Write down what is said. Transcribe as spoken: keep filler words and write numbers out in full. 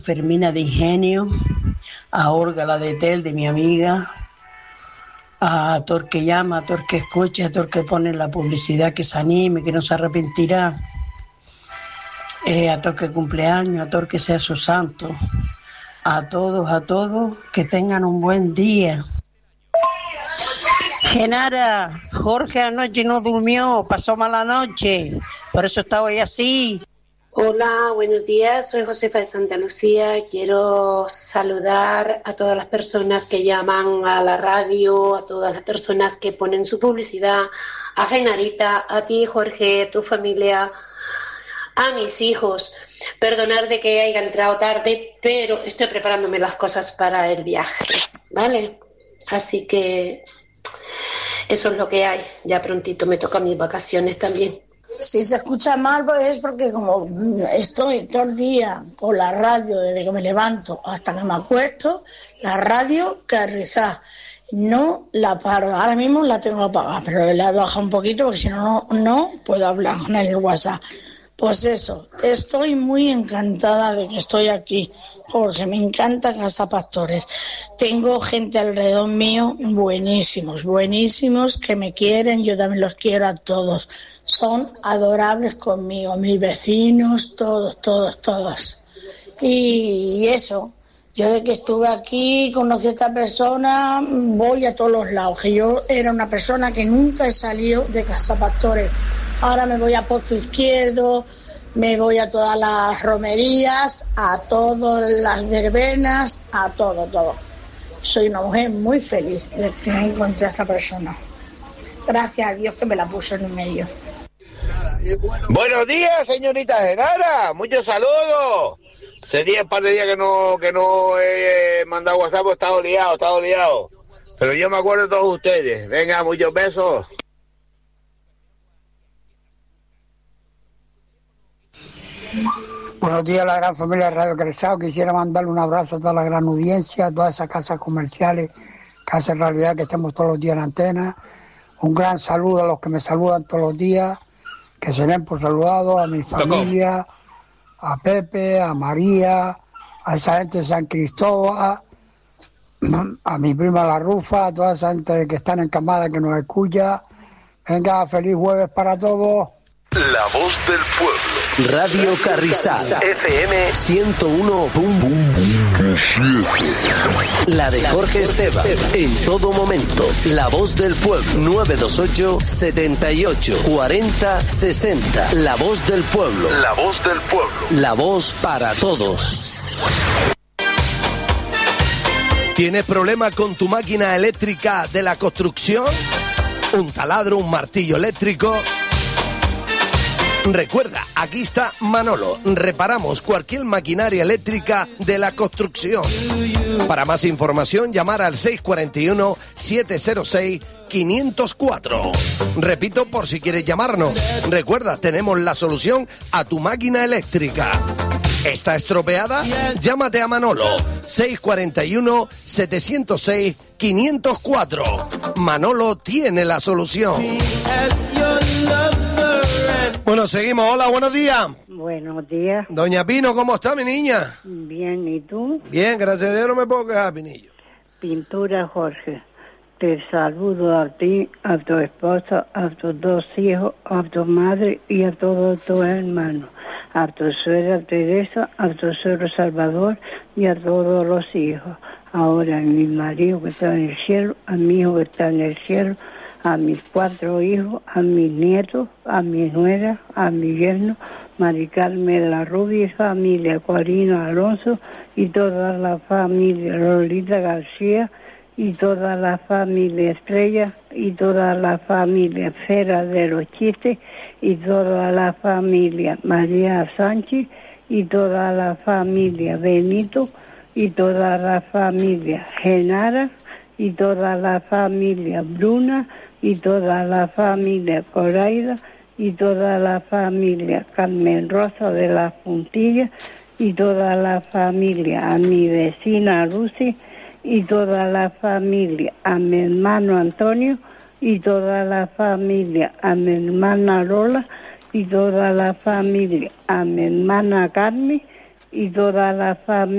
Fermina de Ingenio, a Olga la de Tel, de mi amiga, a todo el que llama, a todo el que escucha, a todo el que pone la publicidad, que se anime, que no se arrepentirá, eh, a todo el que cumpleaños, a todo el que sea su santo, a todos, a todos, que tengan un buen día. Genara, Jorge anoche no durmió, pasó mala noche, por eso está hoy así. Hola, buenos días, soy Josefa de Santa Lucía. Quiero saludar a todas las personas que llaman a la radio, a todas las personas que ponen su publicidad, a Genarita, a ti, Jorge, a tu familia, a mis hijos. Perdonar de que haya entrado tarde, pero estoy preparándome las cosas para el viaje, ¿vale? Así que eso es lo que hay. Ya prontito me toca mis vacaciones también. Si se escucha mal, pues es porque como estoy todo el día con la radio, desde que me levanto hasta que me acuesto, la radio Carrizá, no la paro. Ahora mismo la tengo apagada, pero la he bajado un poquito porque si no, no, no puedo hablar con el WhatsApp. Pues eso, estoy muy encantada de que estoy aquí, Jorge, me encanta Casa Pastores. Tengo gente alrededor mío buenísimos, buenísimos, que me quieren, yo también los quiero a todos. Son adorables conmigo, mis vecinos, todos, todos, todos. Y eso, yo de que estuve aquí, conocí a esta persona, voy a todos los lados, que yo era una persona que nunca he salido de Casa Pastores. Ahora me voy a Pozo Izquierdo, me voy a todas las romerías, a todas las verbenas, a todo, todo. Soy una mujer muy feliz de que encontré a esta persona. Gracias a Dios que me la puso en el medio. Buenos días, señorita Genara, muchos saludos. Hace diez par de días que no que no he mandado WhatsApp, he estado liado, he estado liado. Pero yo me acuerdo de todos ustedes. Venga, muchos besos. Buenos días a la gran familia de Radio Crezado. Quisiera mandarle un abrazo a toda la gran audiencia, a todas esas casas comerciales, casas de realidad que estamos todos los días en antena. Un gran saludo a los que me saludan todos los días, que se den por saludados, a mi familia, a Pepe, a María, a esa gente de San Cristóbal, a mi prima La Rufa, a toda esa gente que están encamada, que nos escucha. Venga, feliz jueves para todos. La voz del pueblo. Radio Carrizal. F M ciento uno punto siete. La de Jorge Esteban. En todo momento. La voz del pueblo. nueve dos ocho, setenta y ocho, cuarenta, sesenta. La voz del pueblo. La voz del pueblo. La voz para todos. ¿Tienes problema con tu máquina eléctrica de la construcción? ¿Un taladro, un martillo eléctrico? Recuerda, aquí está Manolo. Reparamos cualquier maquinaria eléctrica de la construcción. Para más información, llamar al seis cuatro uno, siete cero seis, cinco cero cuatro. Repito, por si quieres llamarnos. Recuerda, tenemos la solución a tu máquina eléctrica. ¿Está estropeada? Llámate a Manolo. seis cuatro uno, siete cero seis, cinco cero cuatro. Manolo tiene la solución. Bueno, seguimos. Hola, buenos días. Buenos días. Doña Pino, ¿cómo está mi niña? Bien, ¿y tú? Bien, gracias a Dios, no me puedo quejar, Pinillo. Pintura Jorge, te saludo a ti, a tu esposa, a tus dos hijos, a tu madre y a todos tus hermanos, a tu suegra Teresa, a tu suegro Salvador y a todos los hijos. Ahora a mi marido que está en el cielo, a mi hijo que está en el cielo, a mis cuatro hijos, a mis nietos, a mi nuera, a mi yerno, Mari Carmen La Rubia, familia Corina Alonso y toda la familia Lolita García y toda la familia Estrella y toda la familia Fera de los Chistes y toda la familia María Sánchez y toda la familia Benito y toda la familia Genara y toda la familia Bruna y toda la familia Coraida y toda la familia Carmen Rosa de las Puntillas y toda la familia a mi vecina Lucy y toda la familia a mi hermano Antonio y toda la familia a mi hermana Lola y toda la familia a mi hermana Carmen y toda la familia.